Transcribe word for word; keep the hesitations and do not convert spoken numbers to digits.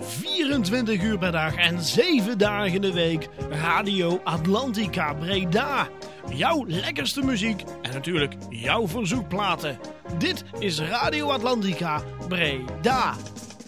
vierentwintig uur per dag en zeven dagen in de week. Radio Atlantica Breda. Jouw lekkerste muziek en natuurlijk jouw verzoekplaten. Dit is Radio Atlantica Breda.